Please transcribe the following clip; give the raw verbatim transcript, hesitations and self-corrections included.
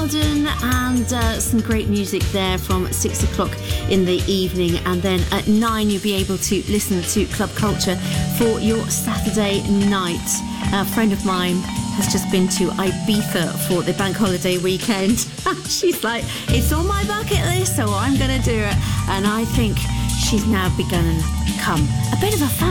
Garden, and uh, some great music there from six o'clock in the evening, and then at nine you'll be able to listen to Club Culture for your Saturday night. A friend of mine has just been to Ibiza for the bank holiday weekend. She's like, it's on my bucket list, so I'm going to do it. And I think she's now begun to become a bit of a fan